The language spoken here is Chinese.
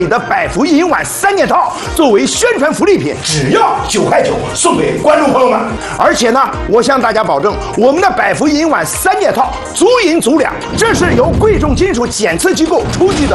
你的百福银碗3件套作为宣传福利品，只要9块9送给观众朋友们。而且呢，我向大家保证，我们的百福银碗3件套足银足两，这是由贵重金属检测机构出具的